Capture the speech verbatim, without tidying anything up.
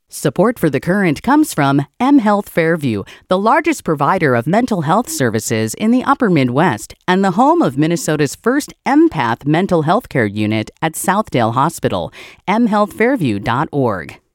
Support for The Current comes from mHealth Fairview, the largest provider of mental health services in the upper Midwest and the home of Minnesota's first empath mental health care unit at Southdale Hospital, m health fairview dot org.